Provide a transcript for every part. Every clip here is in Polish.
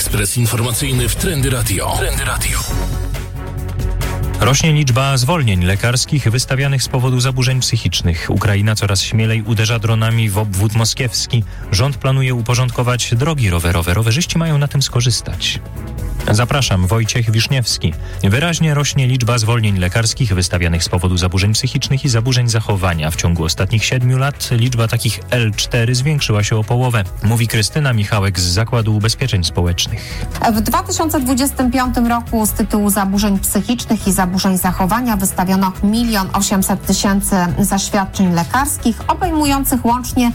Ekspres informacyjny w Trendy Radio. Trendy Radio. Rośnie liczba zwolnień lekarskich wystawianych z powodu zaburzeń psychicznych. Ukraina coraz śmielej uderza dronami w obwód moskiewski. Rząd planuje uporządkować drogi rowerowe. Rowerzyści mają na tym skorzystać. Zapraszam, Wojciech Wiszniewski. Wyraźnie rośnie liczba zwolnień lekarskich wystawianych z powodu zaburzeń psychicznych i zaburzeń zachowania. W ciągu ostatnich 7 lat liczba takich L4 zwiększyła się o połowę, mówi Krystyna Michałek z Zakładu Ubezpieczeń Społecznych. W 2025 roku z tytułu zaburzeń psychicznych i zaburzeń zachowania wystawiono 1 800 000 zaświadczeń lekarskich, obejmujących łącznie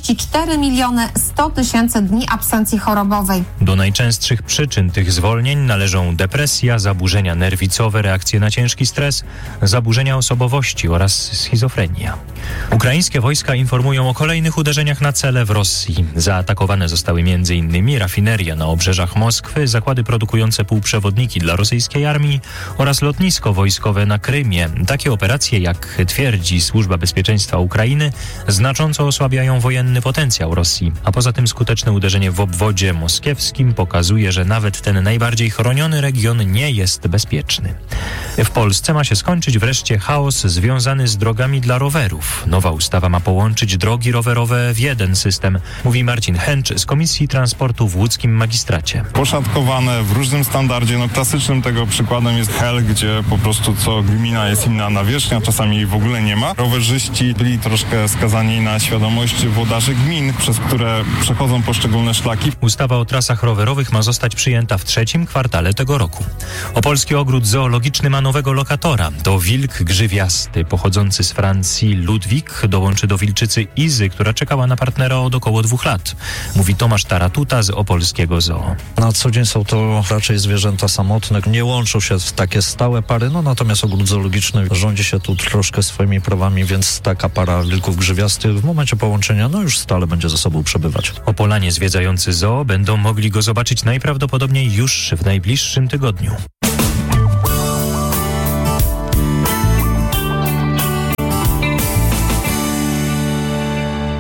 34 100 000 dni absencji chorobowej. Do najczęstszych przyczyn tych zwolnień należą depresja, zaburzenia nerwicowe, reakcje na ciężki stres, zaburzenia osobowości oraz schizofrenia. Ukraińskie wojska informują o kolejnych uderzeniach na cele w Rosji. Zaatakowane zostały m.in. rafineria na obrzeżach Moskwy, zakłady produkujące półprzewodniki dla rosyjskiej armii oraz lotnisko wojskowe na Krymie. Takie operacje, jak twierdzi Służba Bezpieczeństwa Ukrainy, znacząco osłabiają wojenny potencjał Rosji. A poza tym skuteczne uderzenie w obwodzie moskiewskim pokazuje, że nawet ten najbardziej chroniony region nie jest bezpieczny. W Polsce ma się skończyć wreszcie chaos związany z drogami dla rowerów. Nowa ustawa ma połączyć drogi rowerowe w jeden system, mówi Marcin Hęcz z Komisji Transportu w łódzkim magistracie. Poszatkowane w różnym standardzie. Klasycznym tego przykładem jest Hel, gdzie po prostu co gmina jest inna nawierzchnia, czasami jej w ogóle nie ma. Rowerzyści byli troszkę skazani na świadomość włodarzy gmin, przez które przechodzą poszczególne szlaki. Ustawa o trasach rowerowych ma zostać przyjęta w trzecim kwartale tego roku. Opolski Ogród Zoologiczny ma nowego lokatora. To wilk grzywiasty pochodzący z Francji Ludwik dołączy do wilczycy Izy, która czekała na partnera od około 2 lat. Mówi Tomasz Taratuta z Opolskiego Zoo. Na co dzień są to raczej zwierzęta samotne. Nie łączą się w takie stałe pary, natomiast ogród zoologiczny rządzi się tu troszkę swoimi prawami, więc taka para wilków grzywiastych w momencie połączenia już stale będzie ze sobą przebywać. Opolanie zwiedzający zoo będą mogli go zobaczyć najprawdopodobniej już w najbliższym tygodniu.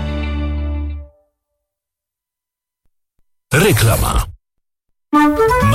Reklama.